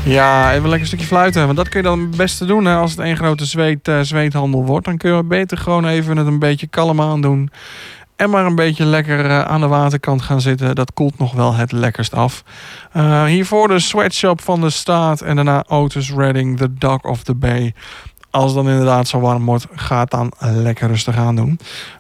Ja, even lekker een stukje fluiten. Want dat kun je dan het beste doen hè, als het één grote zweethandel wordt. Dan kun je beter gewoon even het een beetje kalm aandoen. En maar een beetje lekker aan de waterkant gaan zitten. Dat koelt nog wel het lekkerst af. Hiervoor de Sweatshop van de Staat. En daarna Otis Redding, The Dog of the Bay. Als het dan inderdaad zo warm wordt, ga het dan lekker rustig aan doen.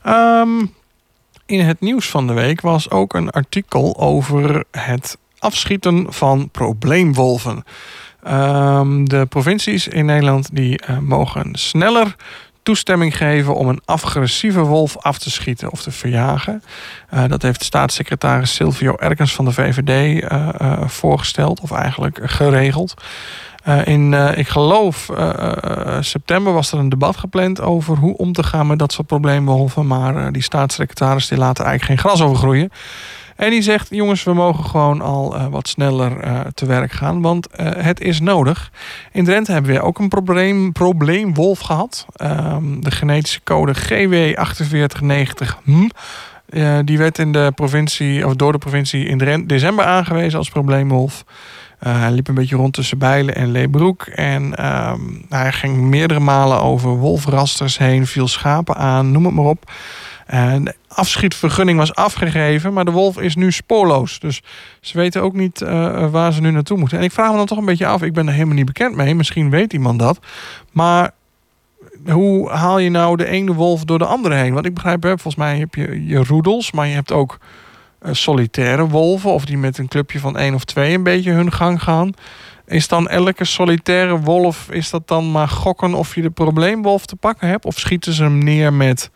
In het nieuws van de week was ook een artikel over het afschieten van probleemwolven. De provincies in Nederland die mogen sneller toestemming geven om een agressieve wolf af te schieten of te verjagen. Dat heeft staatssecretaris Silvio Erkens van de VVD voorgesteld of eigenlijk geregeld. Ik geloof september was er een debat gepland over hoe om te gaan met dat soort probleemwolven. Maar die staatssecretaris die laat er eigenlijk geen gras over groeien. En die zegt, jongens, we mogen gewoon al wat sneller te werk gaan. Want het is nodig. In Drenthe hebben we ook een probleemwolf gehad. De genetische code GW4890. Die werd in de provincie, of door de provincie in december aangewezen als probleemwolf. Hij liep een beetje rond tussen Bijlen en Leebroek. En hij ging meerdere malen over wolfrasters heen, viel schapen aan, noem het maar op. De afschietvergunning was afgegeven, maar de wolf is nu spoorloos. Dus ze weten ook niet waar ze nu naartoe moeten. En ik vraag me dan toch een beetje af, ik ben er helemaal niet bekend mee. Misschien weet iemand dat. Maar hoe haal je nou de ene wolf door de andere heen? Want ik begrijp, volgens mij heb je roedels, maar je hebt ook solitaire wolven. Of die met een clubje van 1 of 2 een beetje hun gang gaan. Is dan elke solitaire wolf, is dat dan maar gokken of je de probleemwolf te pakken hebt? Of schieten ze hem neer met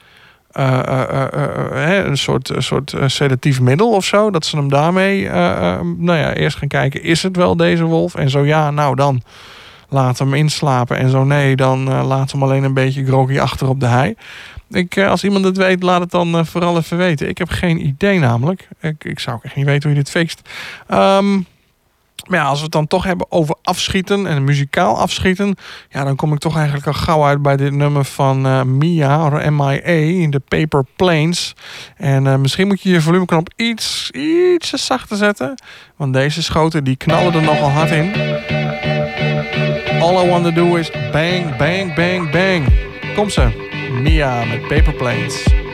een soort sedatief middel of zo? Dat ze hem daarmee eerst gaan kijken, is het wel deze wolf? En zo ja, nou dan laat hem inslapen. En zo nee, dan laat hem alleen een beetje groggy achter op de hei. Als iemand het weet, laat het dan vooral even weten. Ik heb geen idee namelijk. Ik zou echt niet weten hoe je dit fixt. Maar ja, als we het dan toch hebben over afschieten en muzikaal afschieten, ja, dan kom ik toch eigenlijk al gauw uit bij dit nummer van Mia, MIA, in de Paper Planes. En misschien moet je je volumeknop iets zachter zetten, want deze schoten die knallen er nogal hard in. All I want to do is bang, bang, bang, bang. Kom ze, Mia met Paper Planes.